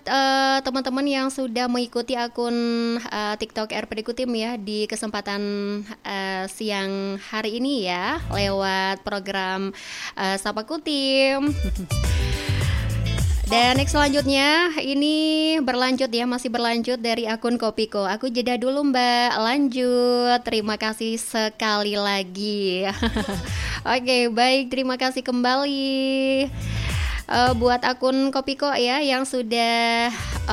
teman-teman yang sudah mengikuti akun TikTok RPD Kutim ya di kesempatan siang hari ini ya lewat program Sapa Kutim. Dan next selanjutnya ini berlanjut ya, masih berlanjut dari akun Kopiko. Aku jeda dulu Mbak, lanjut. Terima kasih sekali lagi. Oke, baik, terima kasih kembali buat akun Kopiko ya yang sudah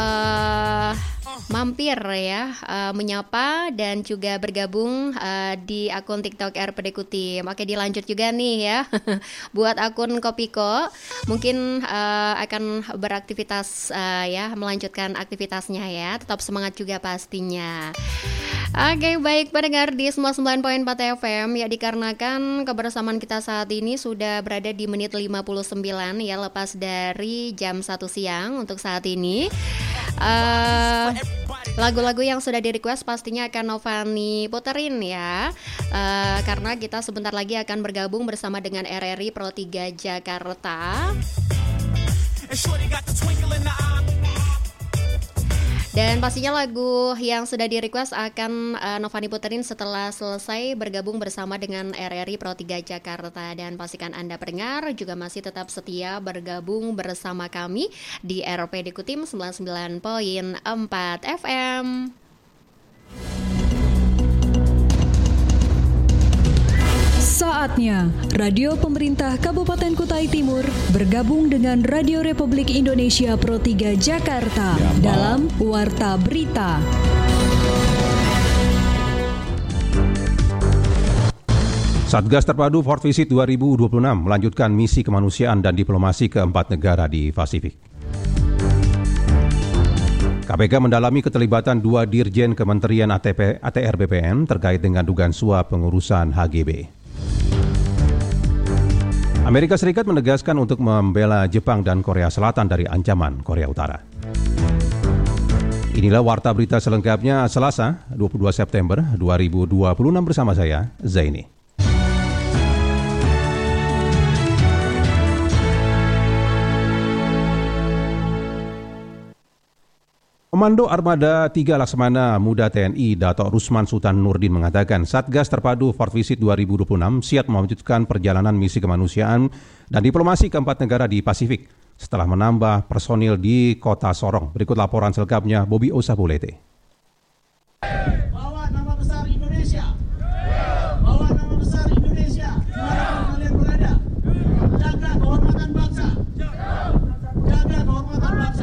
mampir ya menyapa dan juga bergabung di akun TikTok RPD Kutim. Oke, dilanjut juga nih ya buat akun Kopiko mungkin akan beraktivitas ya, melanjutkan aktivitasnya ya. Tetap semangat juga pastinya. Oke, baik pendengar di 99.4 FM ya, dikarenakan kebersamaan kita saat ini sudah berada di menit 59 ya, lepas dari jam 1 siang untuk saat ini. Lagu-lagu yang sudah di request pastinya akan Novani puterin ya, karena kita sebentar lagi akan bergabung bersama dengan RRI Pro 3 Jakarta. Dan pastinya lagu yang sudah di request akan Novani puterin setelah selesai bergabung bersama dengan RRI Pro 3 Jakarta. Dan pastikan Anda pendengar juga masih tetap setia bergabung bersama kami di RPD Kutim 99.4 FM. Saatnya Radio Pemerintah Kabupaten Kutai Timur bergabung dengan Radio Republik Indonesia Pro 3 Jakarta dalam Warta Berita. Satgas Terpadu Port Visit 2026 melanjutkan misi kemanusiaan dan diplomasi ke 4 negara di Pasifik. KPK mendalami keterlibatan 2 Dirjen Kementerian ATR BPN terkait dengan dugaan suap pengurusan HGB. Amerika Serikat menegaskan untuk membela Jepang dan Korea Selatan dari ancaman Korea Utara. Inilah Warta Berita selengkapnya Selasa 22 September 2026 bersama saya, Zaini. Komando Armada 3 Laksamana Muda TNI Dato' Rusman Sultan Nurdin mengatakan Satgas Terpadu Port Visit 2026 siap melanjutkan perjalanan misi kemanusiaan dan diplomasi ke 4 negara di Pasifik setelah menambah personil di Kota Sorong. Berikut laporan selengkapnya Bobby Osapulete. Bawa nama besar Indonesia. Bawa nama besar Indonesia. Dimanapun kalian berada. Jaga kehormatan bangsa. Jaga kehormatan bangsa.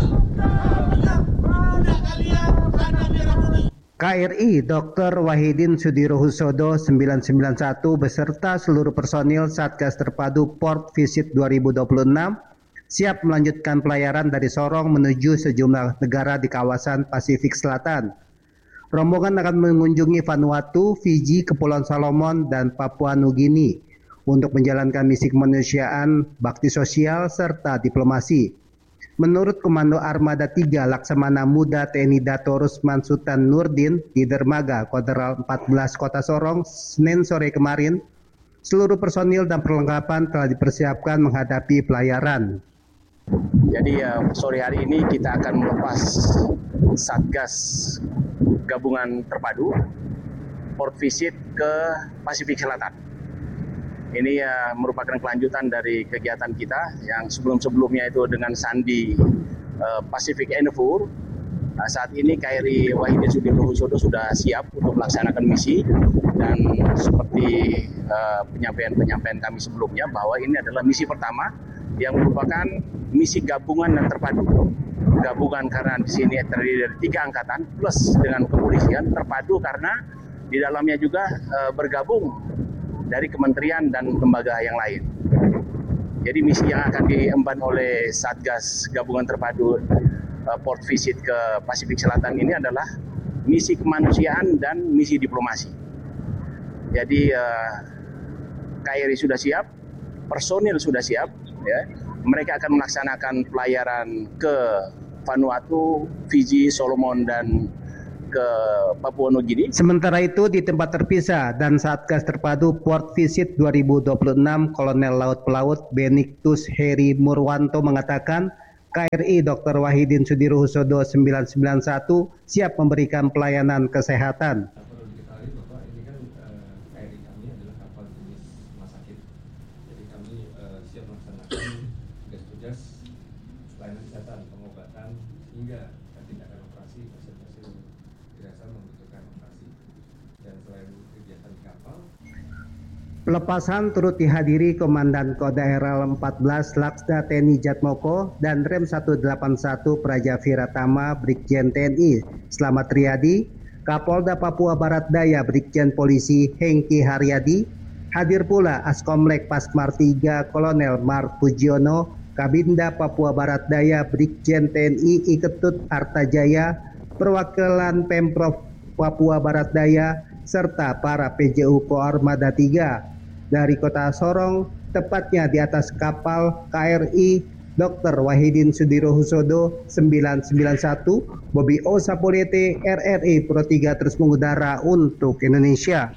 KRI Dr. Wahidin Sudirohusodo 991 beserta seluruh personil Satgas Terpadu Port Visit 2026 siap melanjutkan pelayaran dari Sorong menuju sejumlah negara di kawasan Pasifik Selatan. Rombongan akan mengunjungi Vanuatu, Fiji, Kepulauan Salomon, dan Papua Nugini untuk menjalankan misi kemanusiaan, bakti sosial, serta diplomasi. Menurut Komando Armada 3 Laksamana Muda TNI Dato' Rusman Sultan Nurdin di Dermaga Koderal 14 Kota Sorong, Senin sore kemarin, seluruh personil dan perlengkapan telah dipersiapkan menghadapi pelayaran. Jadi sore hari ini kita akan melepas Satgas Gabungan Terpadu Port Visit ke Pasifik Selatan. Ini merupakan kelanjutan dari kegiatan kita yang sebelum-sebelumnya itu dengan Sandi Pacific Endeavour. Saat ini KRI Wahidin Sudirohusodo sudah siap untuk melaksanakan misi dan seperti penyampaian kami sebelumnya bahwa ini adalah misi pertama yang merupakan misi gabungan dan terpadu. Gabungan karena di sini terdiri dari 3 angkatan plus dengan kepolisian, terpadu karena di dalamnya juga bergabung dari kementerian dan lembaga yang lain. Jadi misi yang akan diemban oleh Satgas Gabungan Terpadu Port Visit ke Pasifik Selatan ini adalah misi kemanusiaan dan misi diplomasi. Jadi KRI sudah siap, personil sudah siap, ya. Mereka akan melaksanakan pelayaran ke Vanuatu, Fiji, Solomon, dan ke Papua Nugini. Sementara itu di tempat terpisah dan Satgas Terpadu Port Visit 2026 Kolonel Laut Pelaut Benedictus Heri Murwanto mengatakan KRI Dr. Wahidin Sudirohusodo 991 siap memberikan pelayanan kesehatan. Perlu diketahui Bapak, ini kan KRI kami adalah kapal jenis rumah sakit. Jadi kami siap melaksanakan tugas-tugas pelayanan kesehatan, pengobatan hingga tindakan operasi pasien-pasien dirasa membutuhkan operasi. Dan selain kegiatan di kapal, Pelepasan turut dihadiri Komandan Kodaeral 14 Laksda TNI Jatmoko dan Rem 181 Praja Viratama Brigjen TNI Slamet Riyadi, Kapolda Papua Barat Daya Brigjen Polisi Hengki Haryadi, hadir pula Askomlek Pasmar 3 Kolonel Mark Pujiono, Kabinda Papua Barat Daya Brigjen TNI Iketut Artajaya, perwakilan Pemprov Papua Barat Daya, serta para PJU Koarmada 3. Dari kota Sorong, tepatnya di atas kapal KRI Dr. Wahidin Sudirohusodo 991, Bobi O Sapolete, RRI Pro 3 terus mengudara untuk Indonesia.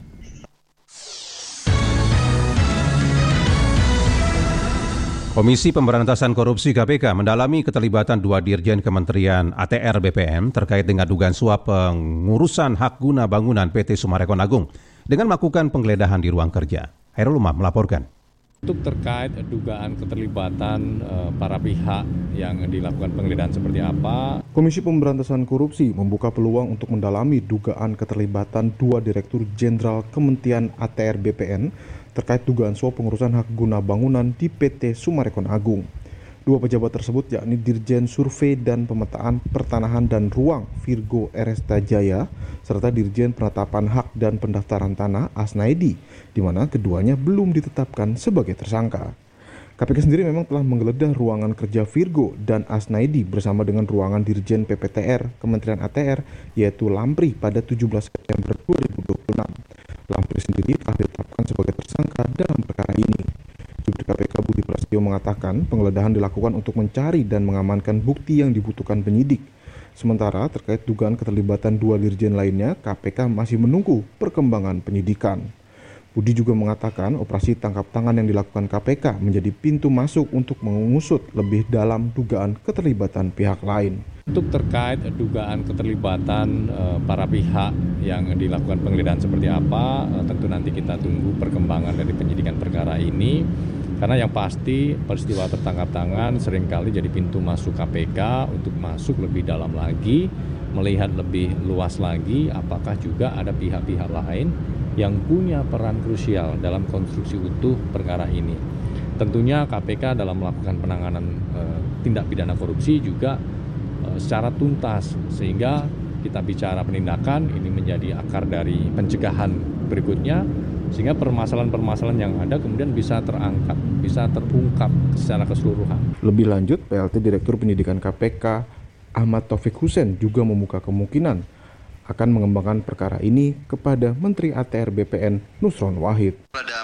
Komisi Pemberantasan Korupsi KPK mendalami keterlibatan 2 dirjen Kementerian ATR BPN terkait dengan dugaan suap pengurusan hak guna bangunan PT Summarecon Agung dengan melakukan penggeledahan di ruang kerja. Hairul Umam melaporkan. Untuk terkait dugaan keterlibatan para pihak yang dilakukan penggeledahan seperti apa, Komisi Pemberantasan Korupsi membuka peluang untuk mendalami dugaan keterlibatan 2 Direktur Jenderal Kementerian ATR BPN terkait dugaan suap pengurusan hak guna bangunan di PT Summarecon Agung. 2 pejabat tersebut yakni Dirjen Survei dan Pemetaan Pertanahan dan Ruang Virgo Eresta Jaya serta Dirjen Penetapan Hak dan Pendaftaran Tanah Asnaidi, di mana keduanya belum ditetapkan sebagai tersangka. KPK sendiri memang telah menggeledah ruangan kerja Virgo dan Asnaidi bersama dengan ruangan Dirjen PPTR Kementerian ATR yaitu Lampri pada 17 September 2026. Lampri sendiri telah ditetapkan sebagai tersangka dalam perkara ini. Jubir KPK Budi Prasetyo mengatakan penggeledahan dilakukan untuk mencari dan mengamankan bukti yang dibutuhkan penyidik. Sementara terkait dugaan keterlibatan 2 dirjen lainnya, KPK masih menunggu perkembangan penyidikan. Budi juga mengatakan operasi tangkap tangan yang dilakukan KPK menjadi pintu masuk untuk mengusut lebih dalam dugaan keterlibatan pihak lain. Untuk terkait dugaan keterlibatan para pihak yang dilakukan penggeledahan seperti apa, tentu nanti kita tunggu perkembangan dari penyidikan perkara ini. Karena yang pasti peristiwa tertangkap tangan seringkali jadi pintu masuk KPK untuk masuk lebih dalam lagi, melihat lebih luas lagi apakah juga ada pihak-pihak lain yang punya peran krusial dalam konstruksi utuh perkara ini. Tentunya KPK dalam melakukan penanganan tindak pidana korupsi juga secara tuntas, sehingga kita bicara penindakan ini menjadi akar dari pencegahan berikutnya, sehingga permasalahan-permasalahan yang ada kemudian bisa terangkat, bisa terungkap secara keseluruhan. Lebih lanjut, PLT Direktur Penyidikan KPK Ahmad Taufik Hussein juga membuka kemungkinan akan mengembangkan perkara ini kepada Menteri ATR BPN Nusron Wahid. Ada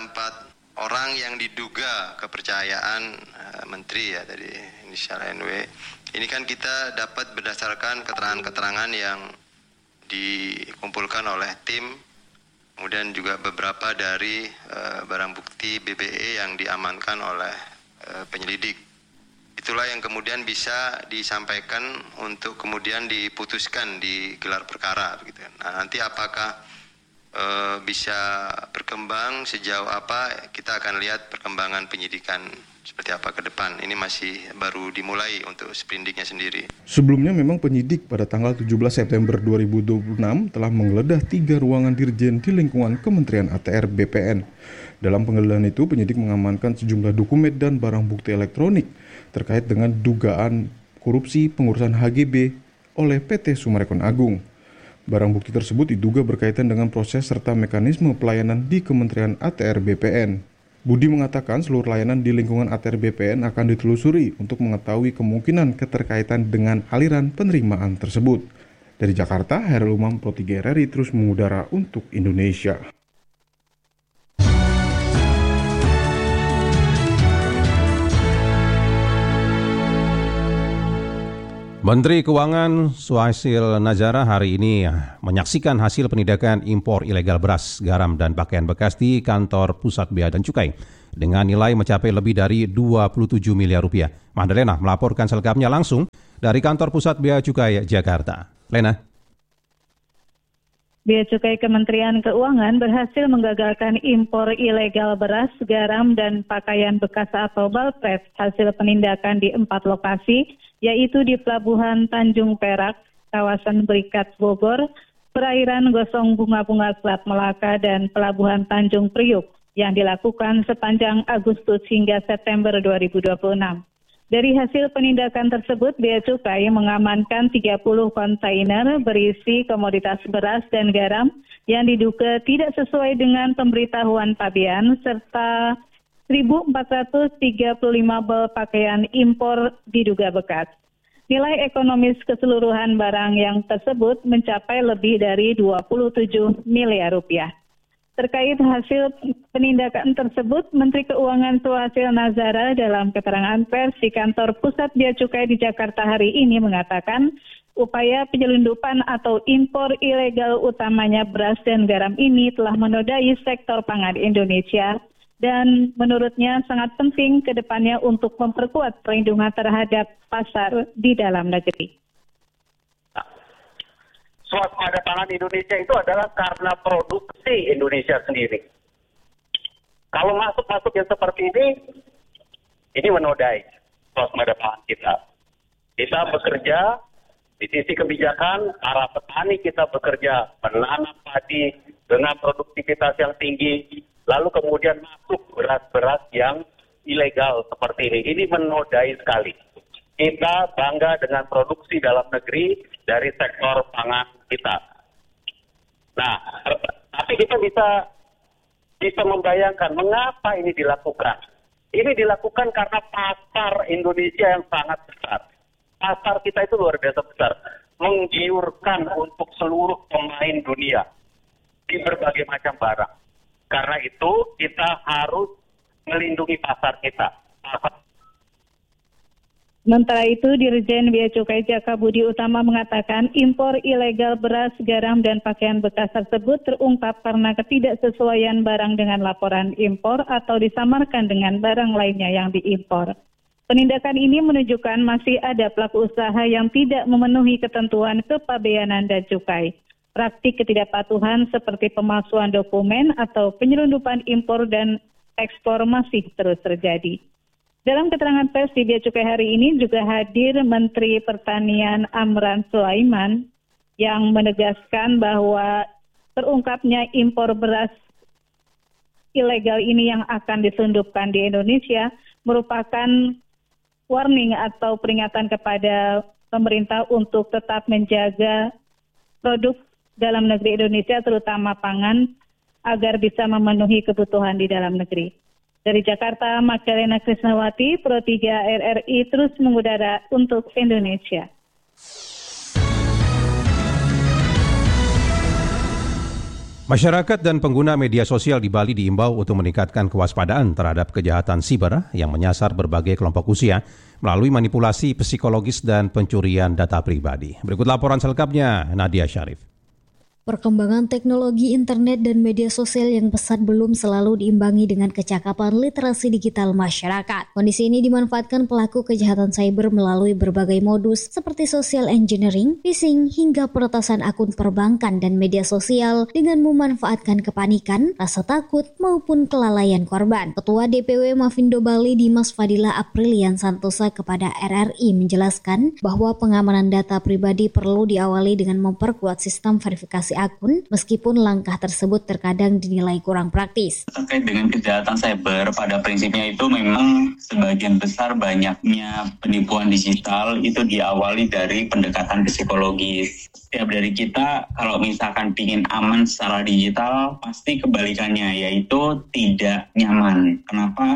4 orang yang diduga kepercayaan Menteri ya dari inisial NW. Ini kan kita dapat berdasarkan keterangan-keterangan yang dikumpulkan oleh tim, kemudian juga beberapa dari barang bukti BBE yang diamankan oleh penyelidik. Itulah yang kemudian bisa disampaikan untuk kemudian diputuskan di gelar perkara. Begitu. Nah, nanti apakah bisa berkembang sejauh apa, kita akan lihat perkembangan penyidikan seperti apa ke depan. Ini masih baru dimulai untuk sprindiknya sendiri. Sebelumnya memang penyidik pada tanggal 17 September 2026 telah menggeledah 3 ruangan dirjen di lingkungan Kementerian ATR BPN. Dalam penggeledahan itu, penyidik mengamankan sejumlah dokumen dan barang bukti elektronik terkait dengan dugaan korupsi pengurusan HGB oleh PT Summarecon Agung. Barang bukti tersebut diduga berkaitan dengan proses serta mekanisme pelayanan di Kementerian ATR BPN. Budi mengatakan seluruh layanan di lingkungan ATR BPN akan ditelusuri untuk mengetahui kemungkinan keterkaitan dengan aliran penerimaan tersebut. Dari Jakarta, Hairul Umam Pro 3 RRI terus mengudara untuk Indonesia. Menteri Keuangan Suhasil Nazara hari ini menyaksikan hasil penindakan impor ilegal beras, garam, dan pakaian bekas di kantor Pusat Bea dan Cukai. dengan nilai mencapai lebih dari 27 miliar rupiah. Madalena melaporkan selengkapnya langsung dari kantor pusat Bea Cukai Jakarta. Lena. Bea Cukai Kementerian Keuangan berhasil menggagalkan impor ilegal beras, garam, dan pakaian bekas atau balpres hasil penindakan di 4 lokasi, yaitu di Pelabuhan Tanjung Perak, kawasan Berikat Bogor, perairan Gosong Bunga-Bunga Selat Melaka, dan Pelabuhan Tanjung Priuk yang dilakukan sepanjang Agustus hingga September 2026. Dari hasil penindakan tersebut, Bea Cukai mengamankan 30 kontainer berisi komoditas beras dan garam yang diduga tidak sesuai dengan pemberitahuan pabean, serta 1.435 bal pakaian impor diduga bekas. Nilai ekonomis keseluruhan barang yang tersebut mencapai lebih dari 27 miliar rupiah. Terkait hasil penindakan tersebut, Menteri Keuangan Suhasil Nazara dalam keterangan pers di kantor pusat Bea Cukai di Jakarta hari ini mengatakan upaya penyelundupan atau impor ilegal utamanya beras dan garam ini telah menodai sektor pangan Indonesia dan menurutnya sangat penting ke depannya untuk memperkuat perlindungan terhadap pasar di dalam negeri. Swasembada pangan Indonesia itu adalah karena produksi Indonesia sendiri. Kalau masuk yang seperti ini menodai swasembada pangan kita. Kita bekerja di sisi kebijakan, para petani kita bekerja menanam padi dengan produktivitas yang tinggi, lalu kemudian masuk beras-beras yang ilegal seperti ini. Ini menodai sekali. Kita bangga dengan produksi dalam negeri dari sektor pangan kita. Nah, tapi kita bisa membayangkan mengapa ini dilakukan. Ini dilakukan karena pasar Indonesia yang sangat besar. Pasar kita itu luar biasa besar, menggiurkan untuk seluruh pemain dunia di berbagai macam barang. Karena itu kita harus melindungi pasar kita. Sementara itu, Dirjen Bea Cukai Jakabudi Utama mengatakan impor ilegal beras, garam, dan pakaian bekas tersebut terungkap karena ketidaksesuaian barang dengan laporan impor atau disamarkan dengan barang lainnya yang diimpor. Penindakan ini menunjukkan masih ada pelaku usaha yang tidak memenuhi ketentuan kepabeanan dan cukai. Praktik ketidakpatuhan seperti pemalsuan dokumen atau penyelundupan impor dan ekspor masih terus terjadi. Dalam keterangan pers di Bea Cukai hari ini juga hadir Menteri Pertanian Amran Sulaiman yang menegaskan bahwa terungkapnya impor beras ilegal ini yang akan diselundupkan di Indonesia merupakan warning atau peringatan kepada pemerintah untuk tetap menjaga produk dalam negeri Indonesia terutama pangan agar bisa memenuhi kebutuhan di dalam negeri. Dari Jakarta, Magdalena Krisnawati, Pro 3 RRI terus mengudara untuk Indonesia. Masyarakat dan pengguna media sosial di Bali diimbau untuk meningkatkan kewaspadaan terhadap kejahatan siber yang menyasar berbagai kelompok usia melalui manipulasi psikologis dan pencurian data pribadi. Berikut laporan selengkapnya, Nadia Syarif. Perkembangan teknologi internet dan media sosial yang pesat belum selalu diimbangi dengan kecakapan literasi digital masyarakat. Kondisi ini dimanfaatkan pelaku kejahatan cyber melalui berbagai modus seperti social engineering, phishing, hingga peretasan akun perbankan dan media sosial dengan memanfaatkan kepanikan, rasa takut, maupun kelalaian korban. Ketua DPW Mafindo Bali Dimas Fadila Aprilian Santosa kepada RRI menjelaskan bahwa pengamanan data pribadi perlu diawali dengan memperkuat sistem verifikasi akun, meskipun langkah tersebut terkadang dinilai kurang praktis. Terkait dengan kejahatan cyber, pada prinsipnya itu memang sebagian besar banyaknya penipuan digital itu diawali dari pendekatan psikologis. Setiap dari kita kalau misalkan ingin aman secara digital, pasti kebalikannya, yaitu tidak nyaman. Kenapa?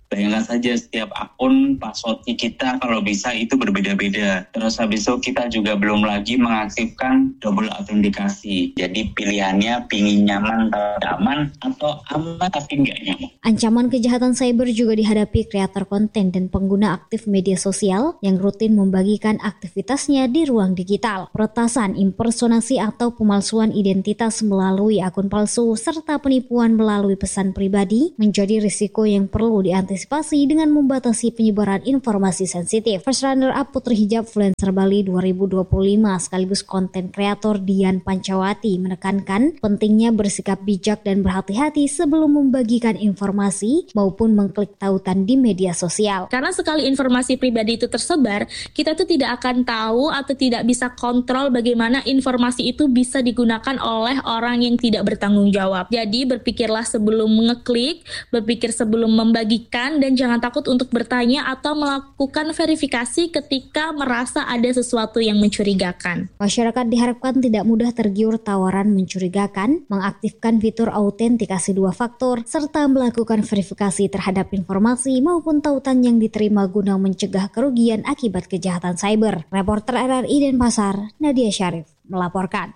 Bayangkan saja setiap akun passwordnya kita kalau bisa itu berbeda-beda. Terus habis itu kita juga belum lagi mengaktifkan double autentikasi. Jadi pilihannya pingin nyaman atau aman atau aman tapi nggak nyaman. Ancaman kejahatan cyber juga dihadapi kreator konten dan pengguna aktif media sosial yang rutin membagikan aktivitasnya di ruang digital. Peretasan, impersonasi atau pemalsuan identitas melalui akun palsu serta penipuan melalui pesan pribadi menjadi risiko yang perlu diantisipasi dengan membatasi penyebaran informasi sensitif. First runner-up Putri Hijab Influencer Bali 2025 sekaligus konten kreator Dian Pancawati menekankan pentingnya bersikap bijak dan berhati-hati sebelum membagikan informasi maupun mengklik tautan di media sosial. Karena sekali informasi pribadi itu tersebar, kita tuh tidak akan tahu atau tidak bisa kontrol bagaimana informasi itu bisa digunakan oleh orang yang tidak bertanggung jawab. Jadi berpikirlah sebelum mengeklik, berpikir sebelum membagikan, dan jangan takut untuk bertanya atau melakukan verifikasi ketika merasa ada sesuatu yang mencurigakan. Masyarakat diharapkan tidak mudah tergiur tawaran mencurigakan, mengaktifkan fitur autentikasi 2 faktor, serta melakukan verifikasi terhadap informasi maupun tautan yang diterima guna mencegah kerugian akibat kejahatan cyber. Reporter RRI Denpasar, Nadia Syarif, melaporkan.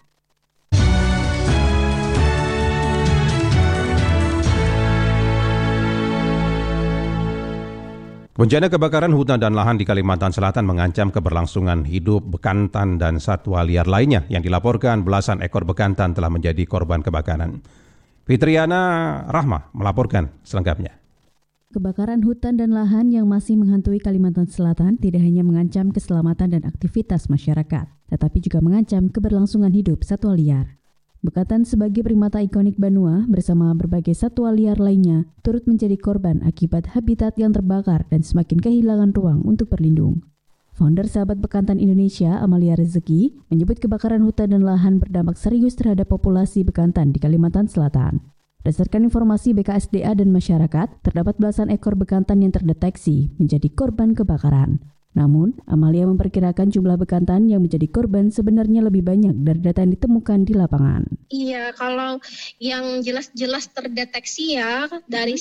Bencana kebakaran hutan dan lahan di Kalimantan Selatan mengancam keberlangsungan hidup bekantan dan satwa liar lainnya yang dilaporkan belasan ekor bekantan telah menjadi korban kebakaran. Fitriana Rahma melaporkan selengkapnya. Kebakaran hutan dan lahan yang masih menghantui Kalimantan Selatan tidak hanya mengancam keselamatan dan aktivitas masyarakat, tetapi juga mengancam keberlangsungan hidup satwa liar. Bekantan sebagai primata ikonik Banua bersama berbagai satwa liar lainnya turut menjadi korban akibat habitat yang terbakar dan semakin kehilangan ruang untuk berlindung. Founder Sahabat Bekantan Indonesia, Amalia Rezeki, menyebut kebakaran hutan dan lahan berdampak serius terhadap populasi bekantan di Kalimantan Selatan. Berdasarkan informasi BKSDA dan masyarakat, terdapat belasan ekor bekantan yang terdeteksi menjadi korban kebakaran. Namun, Amalia memperkirakan jumlah bekantan yang menjadi korban sebenarnya lebih banyak dari data yang ditemukan di lapangan. Iya, kalau yang jelas-jelas terdeteksi ya dari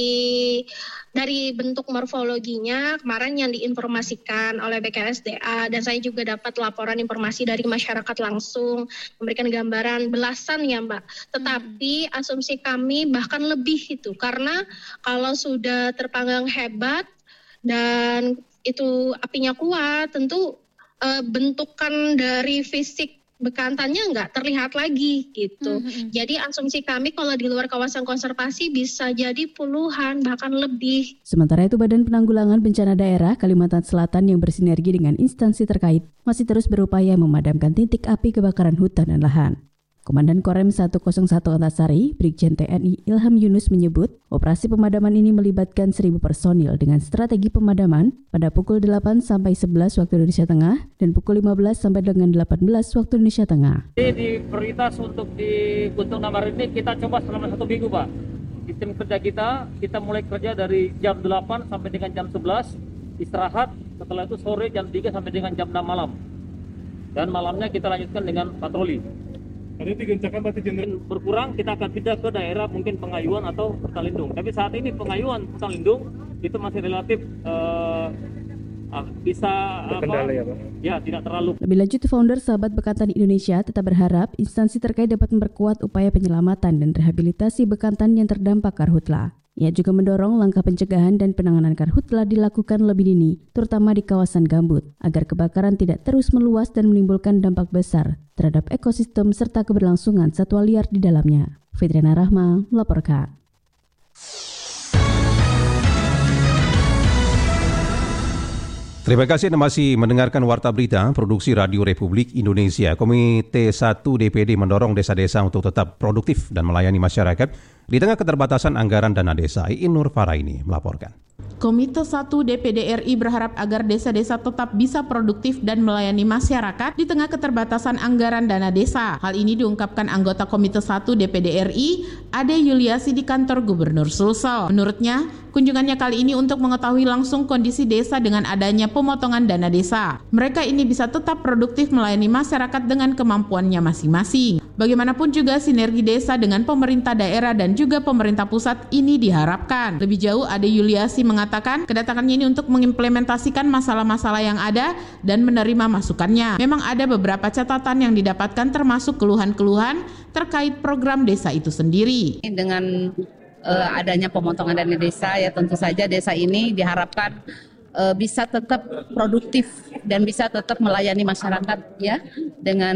bentuk morfologinya kemarin yang diinformasikan oleh BKSDA, dan saya juga dapat laporan informasi dari masyarakat langsung memberikan gambaran belasan ya Mbak. Tetapi asumsi kami bahkan lebih itu, karena kalau sudah terpanggang hebat dan itu apinya kuat, tentu bentukan dari fisik bekantannya nggak terlihat lagi gitu. Jadi asumsi kami kalau di luar kawasan konservasi bisa jadi puluhan bahkan lebih. Sementara itu Badan Penanggulangan Bencana Daerah Kalimantan Selatan yang bersinergi dengan instansi terkait masih terus berupaya memadamkan titik api kebakaran hutan dan lahan. Komandan Korem 101 Antasari, Brigjen TNI Ilham Yunus menyebut, operasi pemadaman ini melibatkan 1.000 personil dengan strategi pemadaman pada pukul 8 sampai 11 waktu Indonesia Tengah dan pukul 15 sampai dengan 18 waktu Indonesia Tengah. Di prioritas untuk di Gunung Namar ini kita coba selama 1 minggu Pak. Sistem kerja kita mulai kerja dari jam 8 sampai dengan jam 11, istirahat, setelah itu sore jam 3 sampai dengan jam 6 malam. Dan malamnya kita lanjutkan dengan patroli. Ada digencarkan Pak Jenderal berkurang, kita akan pindah ke daerah mungkin Pengayuan atau Hutan Lindung. Tapi saat ini Pengayuan, Hutan Lindung itu masih relatif bisa berkendala ya Pak? Ya, tidak terlalu. Lebih lanjut, founder Sahabat Bekantan Indonesia tetap berharap instansi terkait dapat memperkuat upaya penyelamatan dan rehabilitasi bekantan yang terdampak karhutla. Ia juga mendorong langkah pencegahan dan penanganan karhutla dilakukan lebih dini, terutama di kawasan gambut, agar kebakaran tidak terus meluas dan menimbulkan dampak besar terhadap ekosistem serta keberlangsungan satwa liar di dalamnya. Fitriana Rahma melaporkan. Terima kasih Anda masih mendengarkan Warta Berita Produksi Radio Republik Indonesia. Komite 1 DPD mendorong desa-desa untuk tetap produktif dan melayani masyarakat di tengah keterbatasan anggaran dana desa. Iin Nur Faraini melaporkan. Komite 1 DPD RI berharap agar desa-desa tetap bisa produktif dan melayani masyarakat di tengah keterbatasan anggaran dana desa. Hal ini diungkapkan anggota Komite 1 DPD RI, Ade Yuliasi di kantor Gubernur Sulsel. Menurutnya, Kunjungannya kali ini untuk mengetahui langsung kondisi desa dengan adanya pemotongan dana desa. Mereka ini bisa tetap produktif melayani masyarakat dengan kemampuannya masing-masing. Bagaimanapun juga sinergi desa dengan pemerintah daerah dan juga pemerintah pusat ini diharapkan. Lebih jauh, Ade Yuliasi mengatakan kedatangannya ini untuk mengimplementasikan masalah-masalah yang ada dan menerima masukannya. Memang ada beberapa catatan yang didapatkan termasuk keluhan-keluhan terkait program desa itu sendiri. Dengan adanya pemotongan dana desa, ya tentu saja desa ini diharapkan bisa tetap produktif dan bisa tetap melayani masyarakat ya dengan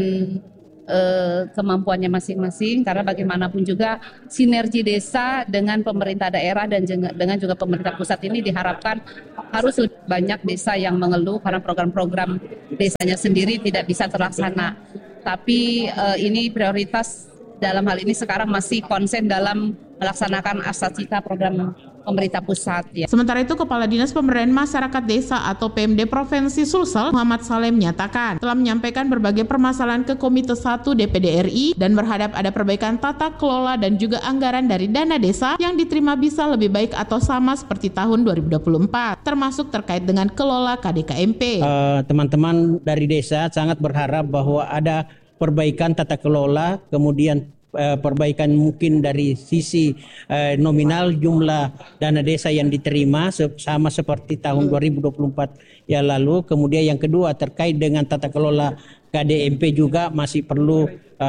kemampuannya masing-masing, karena bagaimanapun juga sinergi desa dengan pemerintah daerah dan dengan juga pemerintah pusat ini diharapkan harus lebih banyak desa yang mengeluh karena program-program desanya sendiri tidak bisa terlaksana. Tapi ini prioritas dalam hal ini sekarang masih konsen dalam melaksanakan asasita program pemerintah pusat. Ya. Sementara itu, Kepala Dinas Pemberdayaan Masyarakat Desa atau PMD Provinsi Sulsel, Muhammad Saleh menyatakan telah menyampaikan berbagai permasalahan ke Komite 1 DPD RI dan berharap ada perbaikan tata kelola dan juga anggaran dari dana desa yang diterima bisa lebih baik atau sama seperti tahun 2024, termasuk terkait dengan kelola KDKMP. Teman-teman dari desa sangat berharap bahwa ada perbaikan tata kelola, kemudian perbaikan mungkin dari sisi nominal jumlah dana desa yang diterima sama seperti tahun 2024 yang lalu. Kemudian yang kedua terkait dengan tata kelola KDMP juga masih perlu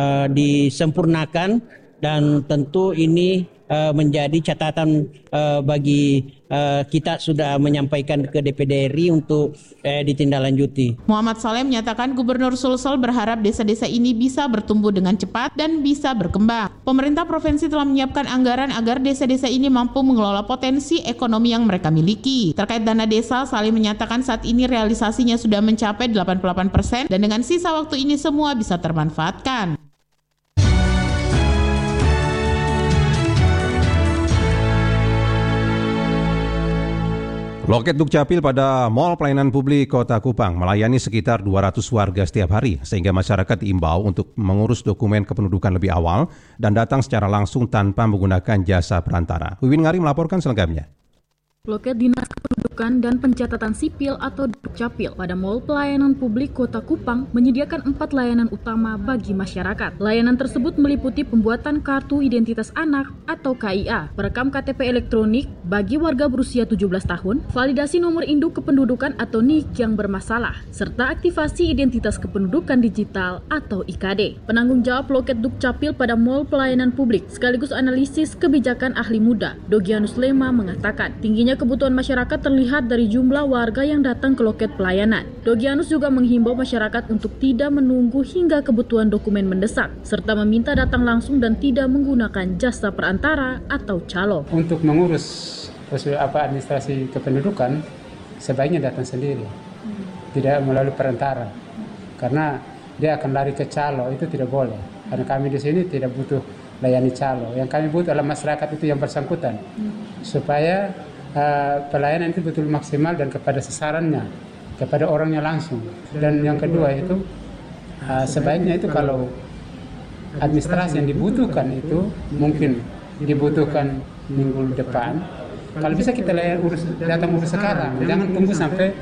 disempurnakan, dan tentu ini menjadi catatan bagi kita sudah menyampaikan ke DPD RI untuk ditindaklanjuti. Muhammad Saleh menyatakan Gubernur Sulsel berharap desa-desa ini bisa bertumbuh dengan cepat dan bisa berkembang. Pemerintah provinsi telah menyiapkan anggaran agar desa-desa ini mampu mengelola potensi ekonomi yang mereka miliki. Terkait dana desa, Saleh menyatakan saat ini realisasinya sudah mencapai 88% dan dengan sisa waktu ini semua bisa termanfaatkan. Loket Dukcapil pada Mall Pelayanan Publik Kota Kupang melayani sekitar 200 warga setiap hari, sehingga masyarakat diimbau untuk mengurus dokumen kependudukan lebih awal dan datang secara langsung tanpa menggunakan jasa perantara. Wiwin Ngari melaporkan selengkapnya. Loket Dinas Kependudukan dan Pencatatan Sipil atau Dukcapil pada Mall Pelayanan Publik Kota Kupang menyediakan 4 layanan utama bagi masyarakat. Layanan tersebut meliputi pembuatan Kartu Identitas Anak atau KIA, perekam KTP elektronik bagi warga berusia 17 tahun, validasi nomor induk kependudukan atau NIK yang bermasalah, serta aktivasi identitas kependudukan digital atau IKD. Penanggung jawab Loket Dukcapil pada Mall Pelayanan Publik sekaligus analisis kebijakan ahli muda, Dogianus Lema mengatakan, tingginya kebutuhan masyarakat terlihat dari jumlah warga yang datang ke loket pelayanan. Dogianus juga menghimbau masyarakat untuk tidak menunggu hingga kebutuhan dokumen mendesak, serta meminta datang langsung dan tidak menggunakan jasa perantara atau calo. Untuk mengurus administrasi kependudukan, sebaiknya datang sendiri, tidak melalui perantara, karena dia akan lari ke calo, itu tidak boleh. Karena kami di sini tidak butuh layani calo, yang kami butuh adalah masyarakat itu yang bersangkutan, supaya pelayanan itu betul maksimal dan kepada sasarannya, kepada orangnya langsung. Dan yang kedua itu sebaiknya itu kalau administrasi yang dibutuhkan itu mungkin dibutuhkan minggu depan, kalau bisa kita datang urus sekarang, jangan tunggu sampai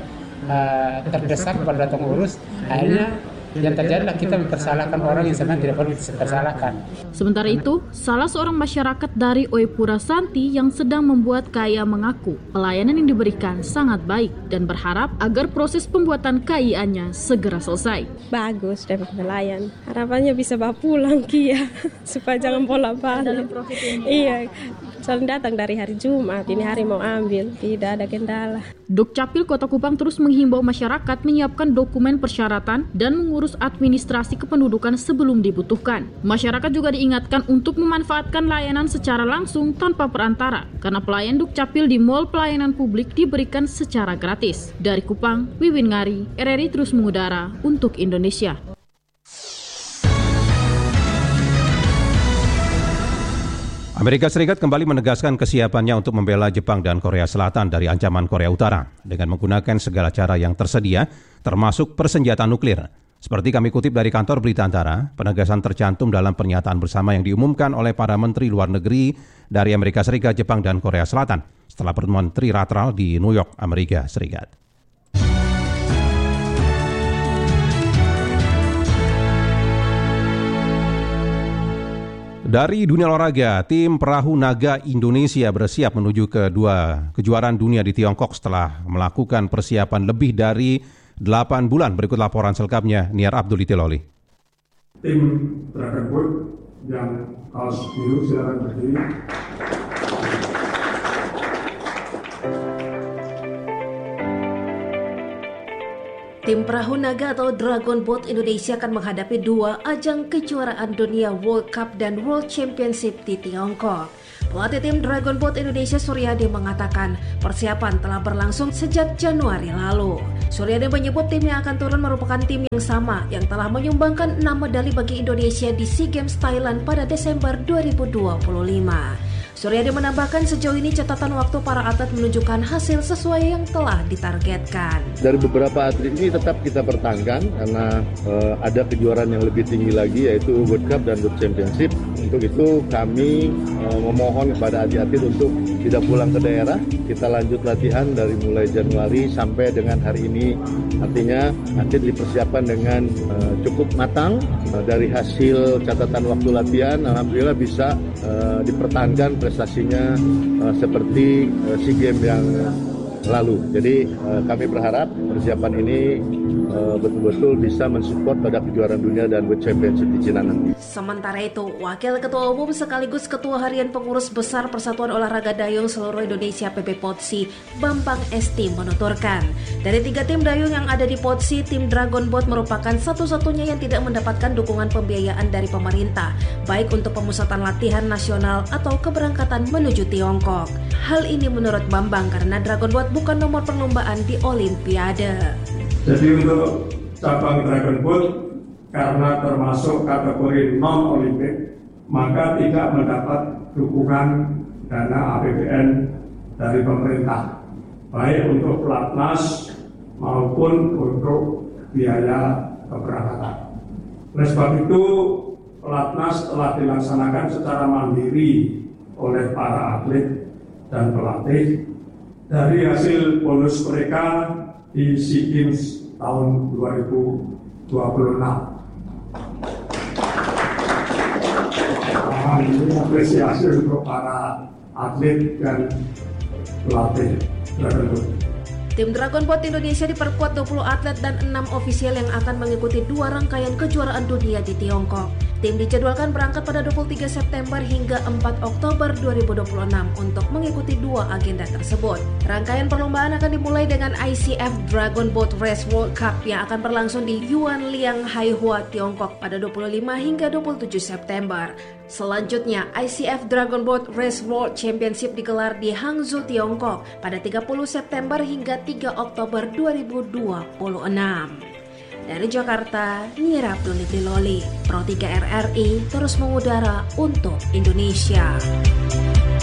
terdesak pada datang urus, akhirnya yang terjadi adalah kita mempersalahkan orang yang sebenarnya tidak perlu dipersalahkan. Sementara itu, salah seorang masyarakat dari Oepura Santi yang sedang membuat KIA mengaku pelayanan yang diberikan sangat baik dan berharap agar proses pembuatan KIA-nya segera selesai. Bagus dari pelayan. Harapannya bisa bawa pulang KIA supaya jangan bolak-balik. Iya. Soalnya datang dari hari Jumat, ini hari mau ambil, tidak ada kendala. Dukcapil Kota Kupang terus menghimbau masyarakat menyiapkan dokumen persyaratan dan mengurus administrasi kependudukan sebelum dibutuhkan. Masyarakat juga diingatkan untuk memanfaatkan layanan secara langsung tanpa perantara, karena pelayan Dukcapil di Mall Pelayanan Publik diberikan secara gratis. Dari Kupang, Wiwin Ngari, RRI terus mengudara untuk Indonesia. Amerika Serikat kembali menegaskan kesiapannya untuk membela Jepang dan Korea Selatan dari ancaman Korea Utara dengan menggunakan segala cara yang tersedia, termasuk persenjataan nuklir. Seperti kami kutip dari kantor berita Antara, penegasan tercantum dalam pernyataan bersama yang diumumkan oleh para Menteri Luar Negeri dari Amerika Serikat, Jepang, dan Korea Selatan setelah pertemuan trilateral di New York, Amerika Serikat. Dari dunia olahraga, tim perahu naga Indonesia bersiap menuju kejuaraan dunia di Tiongkok setelah melakukan persiapan lebih dari 8 bulan. Berikut laporan selengkapnya Niar Abdul Itiloli. Tim Dragon Boat yang kaos biru silakan berdiri. Tim perahu naga atau Dragon Boat Indonesia akan menghadapi 2 ajang kejuaraan dunia World Cup dan World Championship di Tiongkok. Pelatih tim Dragon Boat Indonesia Suryadi mengatakan persiapan telah berlangsung sejak Januari lalu. Suryadi menyebut tim yang akan turun merupakan tim yang sama yang telah menyumbangkan 6 medali bagi Indonesia di SEA Games Thailand pada Desember 2025. Suryadi menambahkan sejauh ini catatan waktu para atlet menunjukkan hasil sesuai yang telah ditargetkan. Dari beberapa atlet ini tetap kita pertahankan karena ada kejuaraan yang lebih tinggi lagi yaitu World Cup dan World Championship. Untuk itu kami memohon kepada atlet-atlet untuk tidak pulang ke daerah. Kita lanjut latihan dari mulai Januari sampai dengan hari ini. Artinya atlet dipersiapkan dengan cukup matang. Dari hasil catatan waktu latihan, alhamdulillah bisa dipertahankan prestasinya seperti SEA Games yang lalu. Jadi kami berharap persiapan ini betul-betul bisa mensupport pada kejuaraan dunia dan World Championship di Cina nanti. Sementara itu, Wakil Ketua Umum sekaligus Ketua Harian Pengurus Besar Persatuan Olahraga Dayung Seluruh Indonesia PBPODSI, Bambang Esti menuturkan, dari 3 tim dayung yang ada di PODSI, tim Dragon Boat merupakan satu-satunya yang tidak mendapatkan dukungan pembiayaan dari pemerintah, baik untuk pemusatan latihan nasional atau keberangkatan menuju Tiongkok. Hal ini menurut Bambang karena Dragon Boat bukan nomor perlombaan di Olimpiade. Jadi untuk cabang Dragon Boat karena termasuk kategori non-olimpik maka tidak mendapat dukungan dana APBN dari pemerintah baik untuk pelatnas maupun untuk biaya keberangkatan. Oleh sebab itu pelatnas telah dilaksanakan secara mandiri oleh para atlet dan pelatih dari hasil bonus mereka di SEA Games tahun 2026. Ini apresiasi untuk para atlet dan pelatih Dragon Boat. Tim Dragon Boat Indonesia diperkuat 20 atlet dan 6 ofisial yang akan mengikuti 2 rangkaian kejuaraan dunia di Tiongkok. Tim dijadwalkan berangkat pada 23 September hingga 4 Oktober 2026 untuk mengikuti 2 agenda tersebut. Rangkaian perlombaan akan dimulai dengan ICF Dragon Boat Race World Cup yang akan berlangsung di Yuanliang, Haihua, Tiongkok pada 25 hingga 27 September. Selanjutnya, ICF Dragon Boat Race World Championship digelar di Hangzhou, Tiongkok pada 30 September hingga 3 Oktober 2026. Dari Jakarta, Niar Abdul Itiloli, Pro 3 RRI terus mengudara untuk Indonesia.